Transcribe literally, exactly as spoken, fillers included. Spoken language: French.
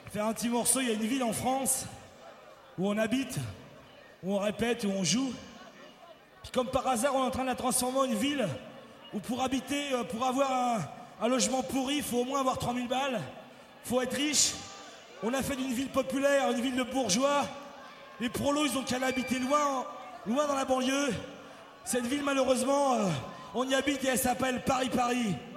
faire un petit morceau. Il y a une ville en France où on habite, où on répète, où on joue. Puis comme par hasard, on est en train de la transformer en une ville où pour habiter, pour avoir un, un logement pourri, il faut au moins avoir trois mille balles. Il faut être riche. On a fait d'une ville populaire une ville de bourgeois. Les prolos, ils ont qu'à l'habiter loin, loin dans la banlieue. Cette ville, malheureusement, euh, on y habite et elle s'appelle Paris-Paris.